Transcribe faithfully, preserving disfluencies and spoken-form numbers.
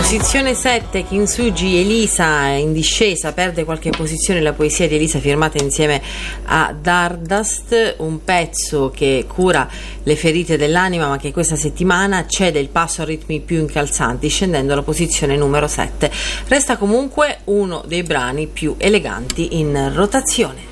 Posizione sette, Kintsugi, Elisa in discesa, perde qualche posizione la poesia di Elisa firmata insieme a Dardust, un pezzo che cura le ferite dell'anima ma che questa settimana cede il passo a ritmi più incalzanti scendendo alla posizione numero sette. Resta comunque uno dei brani più eleganti in rotazione.